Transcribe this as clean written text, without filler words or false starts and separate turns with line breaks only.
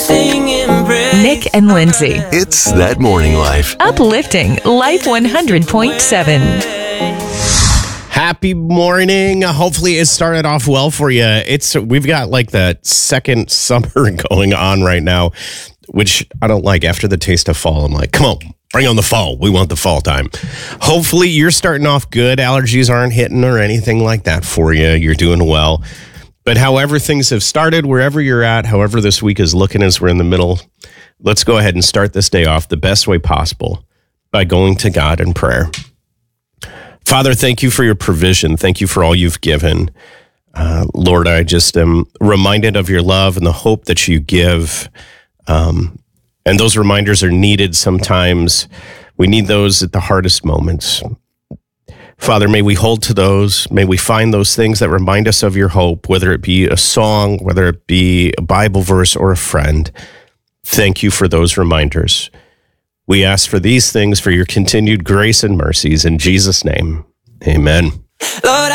Nick and Lindsay.
It's That Morning Life.
Uplifting Life 100.7.
Happy morning. Hopefully it started off well for you. We've got like the second summer going on right now, which I don't like. After the taste of fall, I'm like, come on, bring on the fall. We want the fall time. Hopefully you're starting off good. Allergies aren't hitting or anything like that for you. You're doing well. But however things have started, wherever you're at, however this week is looking as we're in the middle, let's go ahead and start this day off the best way possible by going to God in prayer. Father, thank you for your provision. Thank you for all you've given. Lord, I just am reminded of your love and the hope that you give. And those reminders are needed sometimes. We need those at the hardest moments. Father, may we hold to those. May we find those things that remind us of your hope, whether it be a song, whether it be a Bible verse or a friend. Thank you for those reminders. We ask for these things for your continued grace and mercies. In Jesus' name, amen. Lord,